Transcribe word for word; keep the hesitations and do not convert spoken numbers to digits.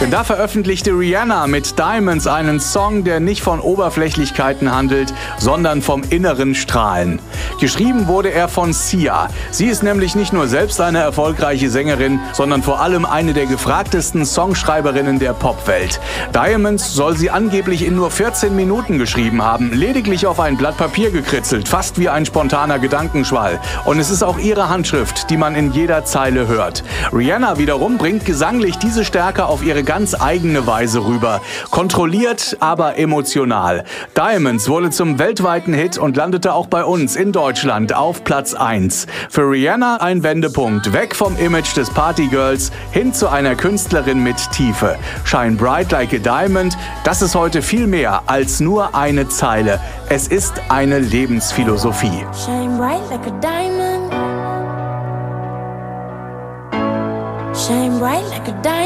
Denn da veröffentlichte Rihanna mit Diamonds einen Song, der nicht von Oberflächlichkeiten handelt, sondern vom inneren Strahlen. Geschrieben wurde er von Sia. Sie ist nämlich nicht nur selbst eine erfolgreiche Sängerin, sondern vor allem eine der gefragtesten Songschreiberinnen der Popwelt. Diamonds soll sie angeblich in nur vierzehn Minuten geschrieben haben, lediglich auf ein Blatt Papier gekritzelt, fast wie ein spontaner Gedankenschwall. Und es ist auch ihre Handschrift, die man in jeder Zeile hört. Rihanna wiederum bringt gesanglich diese Stärke auf ihre ganz eigene Weise rüber. Kontrolliert, aber emotional. Diamonds wurde zum weltweiten Hit und landete auch bei uns in Deutschland auf Platz eins. Für Rihanna ein Wendepunkt. Weg vom Image des Partygirls hin zu einer Künstlerin mit Tiefe. Shine bright like a diamond, das ist heute viel mehr als nur eine Zeile. Es ist eine Lebensphilosophie. Shine bright like a diamond. Shine bright like a diamond.